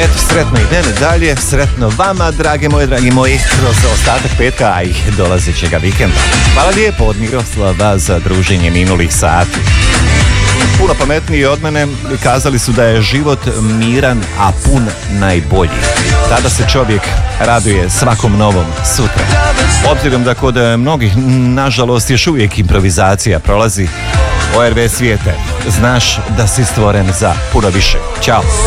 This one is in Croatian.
Eto, sretno idem dalje, sretno vama, dragi moji, kroz ostatak petka, a i dolazećega vikenda. Hvala lijepo od Miroslava za druženje minulih sati. Puno pametniji od mene kazali su da je život miran, a pun najbolji. Tada se čovjek raduje svakom novom sutra. Obzirom da kod mnogih, nažalost, još uvijek improvizacija prolazi, ORV svijete, znaš da si stvoren za puno više. Ćao!